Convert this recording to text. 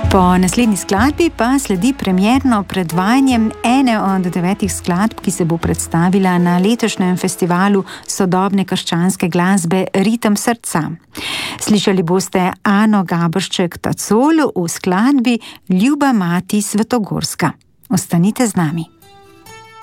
Po naslednji skladbi pa sledi premierno predvajanje ene od 9 skladb, ki se bo predstavila na letošnjem festivalu sodobne krščanske glasbe Ritem srca. Slišali boste Ano Gaberšček-Tacol v skladbi Ljuba mati Svetogorska. Ostanite z nami.